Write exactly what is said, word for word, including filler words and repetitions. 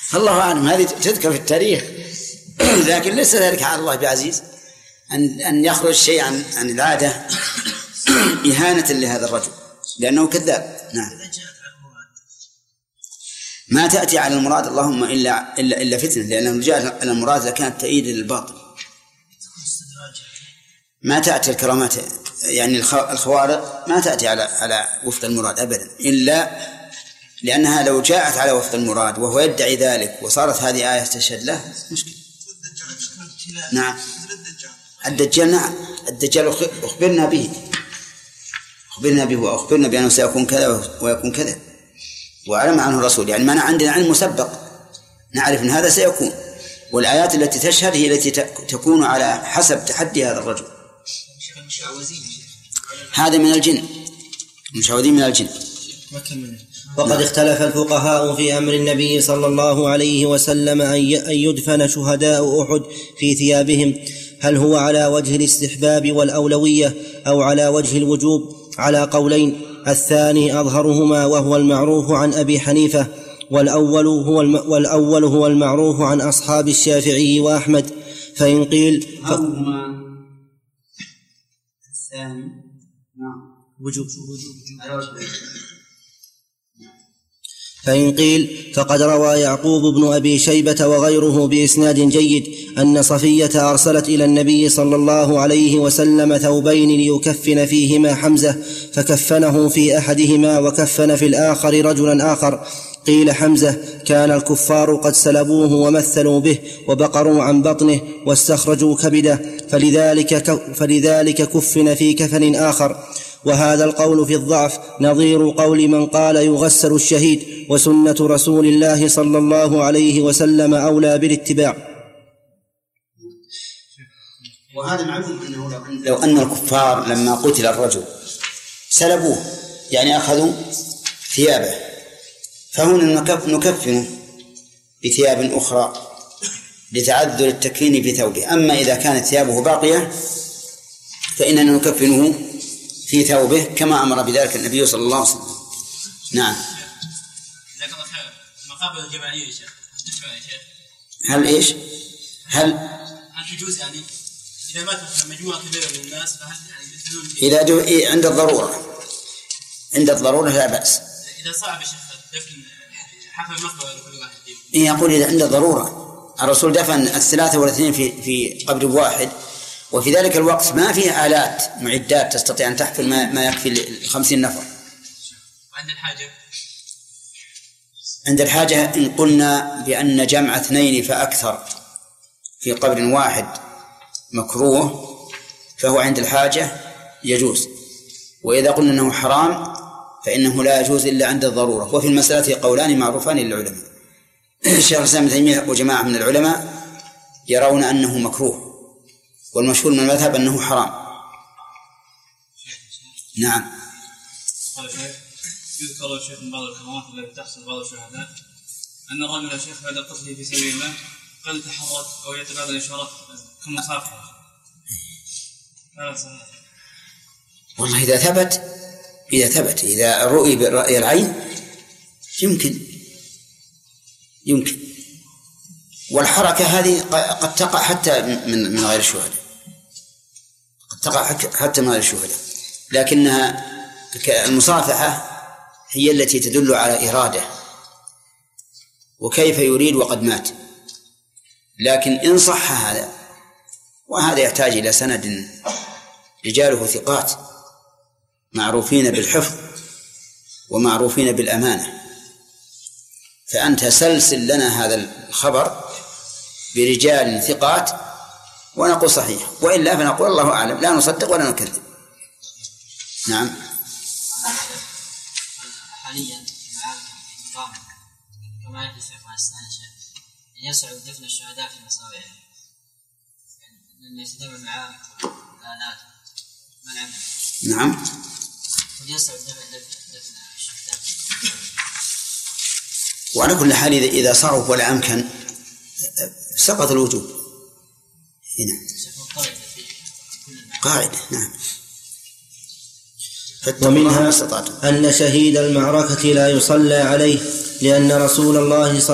الله أعلم، هذه تذكر في التاريخ لكن ليس ذلك على الله بعزيز أن أن يخرج شيء عن عن العادة إهانة لهذا الرجل لأنه كذاب. نعم. ما تأتي على المراد اللهم إلا إلا إلا فتنة، لأنه جاء على المراد لكانت تأييد للباطل. ما تأتي الكرامات يعني الخوارق ما تأتي على على وفق المراد أبدا، إلا لأنها لو جاءت على وفق المراد وهو يدعي ذلك وصارت هذه آية تشهد له مشكلة. نعم. الدجال نعم الدجال أخبرنا به أخبرنا به وأخبرنا بأنه سيكون كذا ويكون كذا وعلم عنه الرسول، يعني ما عندنا علم مسبق نعرف أن هذا سيكون، والآيات التي تشهد هي التي تكون على حسب تحدي هذا الرجل. هذا من الجن، مشعوذين من الجن. وقد اختلف الفقهاء في أمر النبي صلى الله عليه وسلم أن يدفن شهداء أحد في ثيابهم، هل هو على وجه الاستحباب والأولوية أو على وجه الوجوب؟ على قولين، الثاني أظهرهما وهو المعروف عن أبي حنيفة، والأول هو والأول هو المعروف عن أصحاب الشافعي وأحمد. فإن قيل ف... الثاني وجوب فإن قيل فقد روى يعقوب بن أبي شيبة وغيره بإسناد جيد أن صفية أرسلت إلى النبي صلى الله عليه وسلم ثوبين ليكفن فيهما حمزة، فكفنه في أحدهما وكفن في الآخر رجلا آخر. قيل حمزة كان الكفار قد سلبوه ومثلوا به وبقروا عن بطنه واستخرجوا كبده، فلذلك, فلذلك كفن في كفن آخر. وهذا القول في الضعف نظير قول من قال يغسل الشهيد، وسنة رسول الله صلى الله عليه وسلم أولى بالاتباع. وهذا معلوم أنه لو أن الكفار لما قتل الرجل سلبوه يعني أخذوا ثيابه، فهنا نكفنه بثياب أخرى لتعذر التكفين في ثوبه. أما إذا كانت ثيابه باقية فإننا نكفنه في ثوبه كما أمر بذلك النبي صلى الله عليه وسلم. نعم. المقابر الجماعية يا شيخ هل إيش؟ هل هل تجوز يعني إذا مات مجموعة كبيرة من الناس فهل يعني إذا دو... إيه عند الضرورة عند الضرورة لا بأس. إذا صعب يا شيخ دفن حفل مقبرة لكل واحد إيه يقول إذا عند الضرورة. الرسول دفن الثلاثة والاثنين في في قبر واحد، وفي ذلك الوقت ما فيه آلات معدات تستطيع أن تحفل ما, ما يكفي الخمسين نفر. عند الحاجة عند الحاجة إن قلنا بأن جمع اثنين فأكثر في قبر واحد مكروه فهو عند الحاجة يجوز، وإذا قلنا أنه حرام فإنه لا يجوز إلا عند الضرورة. وفي المسألة قولان معروفان للعلماء. الشيخ الإسلام ابن تيمية وجماعة من العلماء يرون أنه مكروه، والمشهور من المذهب أنه حرام. نعم. يذكر الشيخ من بعض الكرامات التي تحصل بعض الشهداء أن الرجل الشيخ بعد قتله في سبيل الله قد يتحرك أو يتبادل الإشارات كمصافحة. هذا صحيح؟ والله إذا ثبت إذا ثبت إذا رؤي برأي العين يمكن يمكن والحركة هذه قد تقع حتى من من غير الشهداء، قد تقع حتى من غير الشهداء، لكنها المصافحة هي التي تدل على إرادة وكيف يريد وقد مات. لكن إن صح هذا، وهذا يحتاج إلى سند رجاله ثقات معروفين بالحفظ ومعروفين بالأمانة، فأنت سلسل لنا هذا الخبر برجال ثقات ونقول صحيح، وإلا فنقول الله أعلم، لا نصدق ولا نكذب. نعم. حاليا مع النظام كما يحدث في أفغانستان شيء يصعب دفن الشهداء في مصابيح، يعني يتداول معاه الآلات منع. نعم. ويصعب دفن دفن الشهداء. وعلى كل حال إذا صعب ولا أمكن سقط الوجوب هنا قاعدة. نعم. ومنها أن شهيد المعركة لا يصلى عليه، لأن رسول الله